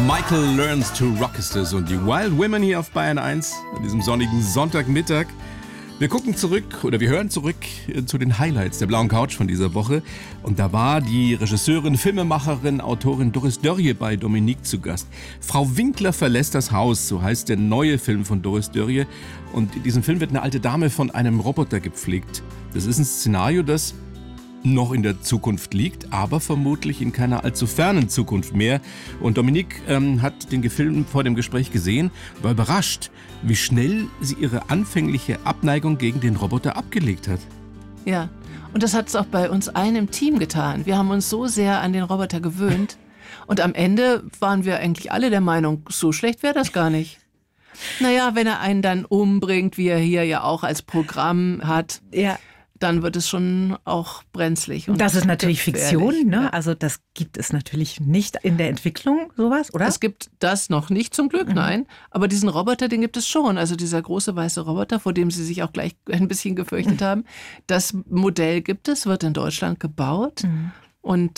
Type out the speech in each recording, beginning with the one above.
Michael Learns to Rock ist es und die Wild Women hier auf Bayern 1 an diesem sonnigen Sonntagmittag. Wir gucken zurück oder wir hören zurück zu den Highlights der blauen Couch von dieser Woche. Und da war die Regisseurin, Filmemacherin, Autorin Doris Dörrie bei Dominique zu Gast. Frau Winkler verlässt das Haus, so heißt der neue Film von Doris Dörrie. Und in diesem Film wird eine alte Dame von einem Roboter gepflegt. Das ist ein Szenario, das noch in der Zukunft liegt, aber vermutlich in keiner allzu fernen Zukunft mehr. Und Dominique hat den Film vor dem Gespräch gesehen, war überrascht, wie schnell sie ihre anfängliche Abneigung gegen den Roboter abgelegt hat. Ja, und das hat es auch bei uns allen im Team getan. Wir haben uns so sehr an den Roboter gewöhnt und am Ende waren wir eigentlich alle der Meinung, so schlecht wäre das gar nicht. Naja, wenn er einen dann umbringt, wie er hier ja auch als Programm hat, ja, dann wird es schon auch brenzlig. Und das ist natürlich Fiktion, ne? Also das gibt es natürlich nicht in der Entwicklung, sowas, oder? Es gibt das noch nicht zum Glück, nein. Aber diesen Roboter, den gibt es schon. Also dieser große weiße Roboter, vor dem Sie sich auch gleich ein bisschen gefürchtet haben. Das Modell gibt es, wird in Deutschland gebaut. Und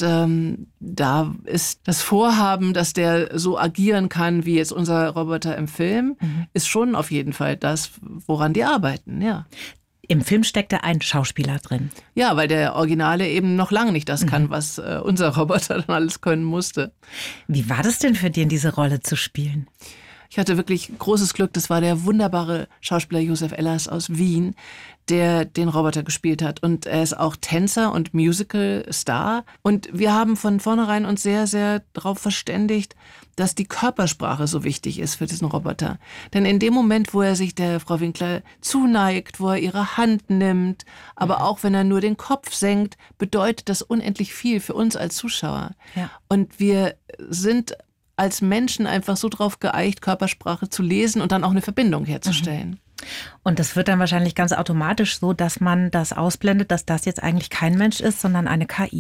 da ist das Vorhaben, dass der so agieren kann, wie jetzt unser Roboter im Film, ist schon auf jeden Fall das, woran die arbeiten, ja. Im Film steckt da ein Schauspieler drin. Ja, weil der Originale eben noch lange nicht das kann, was unser Roboter dann alles können musste. Wie war das denn für dich, diese Rolle zu spielen? Ich hatte wirklich großes Glück. Das war der wunderbare Schauspieler Josef Ellers aus Wien, der den Roboter gespielt hat. Und er ist auch Tänzer und Musical-Star. Und wir haben von vornherein uns sehr, sehr darauf verständigt, dass die Körpersprache so wichtig ist für diesen Roboter. Denn in dem Moment, wo er sich der Frau Winkler zuneigt, wo er ihre Hand nimmt, aber auch wenn er nur den Kopf senkt, bedeutet das unendlich viel für uns als Zuschauer. Ja. Und wir sind als Menschen einfach so drauf geeicht, Körpersprache zu lesen und dann auch eine Verbindung herzustellen. Und das wird dann wahrscheinlich ganz automatisch so, dass man das ausblendet, dass das jetzt eigentlich kein Mensch ist, sondern eine KI.